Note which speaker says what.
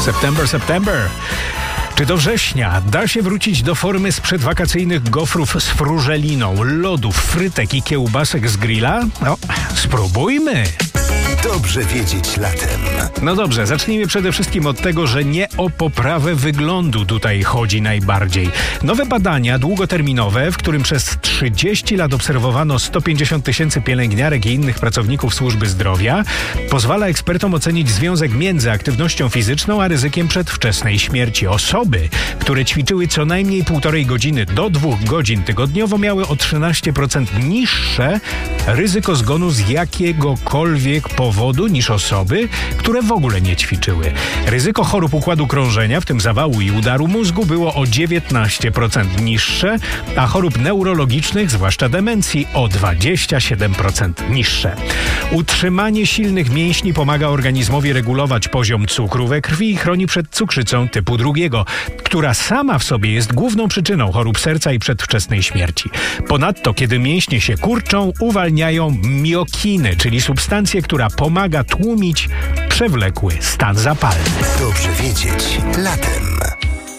Speaker 1: September. Czy do września da się wrócić do formy sprzed wakacyjnych gofrów z frużeliną, lodów, frytek i kiełbasek z grilla? No, spróbujmy!
Speaker 2: Dobrze wiedzieć latem.
Speaker 1: No dobrze, zacznijmy przede wszystkim od tego, że nie o poprawę wyglądu tutaj chodzi najbardziej. Nowe badania długoterminowe, w którym przez 30 lat obserwowano 150 000 pielęgniarek i innych pracowników służby zdrowia, pozwala ekspertom ocenić związek między aktywnością fizyczną a ryzykiem przedwczesnej śmierci. Osoby, które ćwiczyły co najmniej 1,5 godziny do 2 godzin tygodniowo, miały o 13% niższe ryzyko zgonu z jakiegokolwiek powodu niż osoby, które w ogóle nie ćwiczyły. Ryzyko chorób układu krążenia, w tym zawału i udaru mózgu, było o 19% niższe, a chorób neurologicznych, zwłaszcza demencji, o 27% niższe. Utrzymanie silnych mięśni pomaga organizmowi regulować poziom cukru we krwi i chroni przed cukrzycą typu 2, która sama w sobie jest główną przyczyną chorób serca i przedwczesnej śmierci. Ponadto, kiedy mięśnie się kurczą, uwalniają miokiny, czyli substancję, która pomaga tłumić przewlekły stan zapalny.
Speaker 2: Dobrze wiedzieć latem.